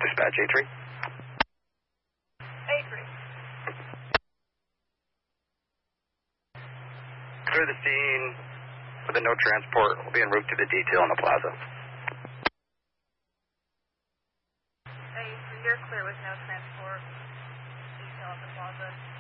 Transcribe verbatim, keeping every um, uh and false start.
Dispatch A three. A three. Clear the scene with a no transport. We'll be en route to the detail in the plaza. A three, you're clear with no transport. Detail at the plaza.